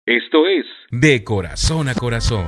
Esto es De Corazón a Corazón.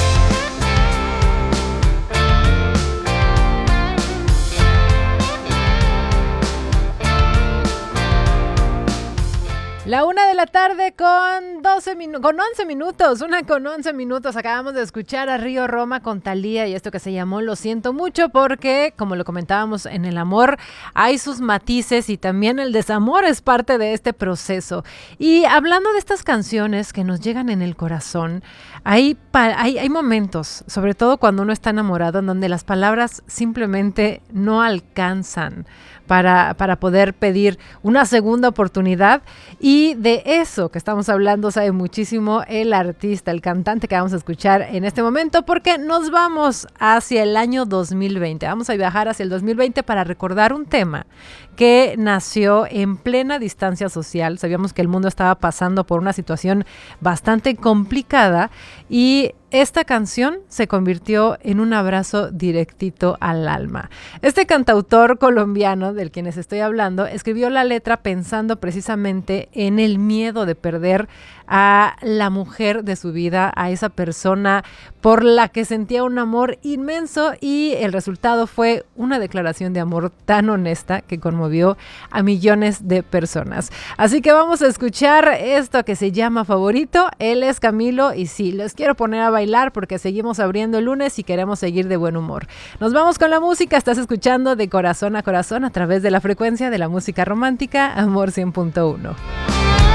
La 1 de la tarde con 11 minutos, 1:11. Acabamos de escuchar a Río Roma con Thalía y esto que se llamó Lo siento mucho, porque como lo comentábamos, en el amor hay sus matices y también el desamor es parte de este proceso. Y hablando de estas canciones que nos llegan en el corazón, hay momentos, sobre todo cuando uno está enamorado, en donde las palabras simplemente no alcanzan para poder pedir una segunda oportunidad, y de eso que estamos hablando sabe muchísimo el artista, el cantante que vamos a escuchar en este momento, porque nos vamos hacia el año 2020, vamos a viajar hacia el 2020 para recordar un tema que nació en plena distancia social. Sabíamos que el mundo estaba pasando por una situación bastante complicada y esta canción se convirtió en un abrazo directito al alma. Este cantautor colombiano del quien les estoy hablando escribió la letra pensando precisamente en el miedo de perder a la mujer de su vida, a esa persona por la que sentía un amor inmenso, y el resultado fue una declaración de amor tan honesta que conmovió a millones de personas. Así que vamos a escuchar esto que se llama Favorito. Él es Camilo y sí, les quiero poner a bailar porque seguimos abriendo el lunes y queremos seguir de buen humor. Nos vamos con la música. Estás escuchando De Corazón a Corazón a través de la frecuencia de la música romántica, Amor 100.1.